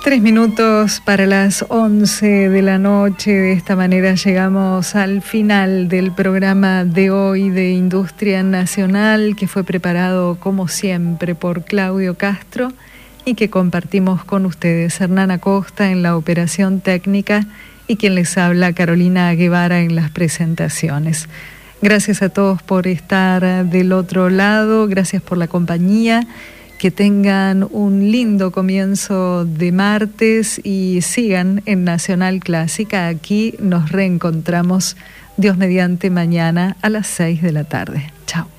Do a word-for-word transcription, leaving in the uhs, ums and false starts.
Tres minutos para las once de la noche. De esta manera llegamos al final del programa de hoy de Industria Nacional, que fue preparado como siempre por Claudio Castro y que compartimos con ustedes. Hernán Acosta en la operación técnica y quien les habla, Carolina Guevara, en las presentaciones. Gracias a todos por estar del otro lado, gracias por la compañía. Que tengan un lindo comienzo de martes y sigan en Nacional Clásica. Aquí nos reencontramos, Dios mediante, mañana a las seis de la tarde. Chao.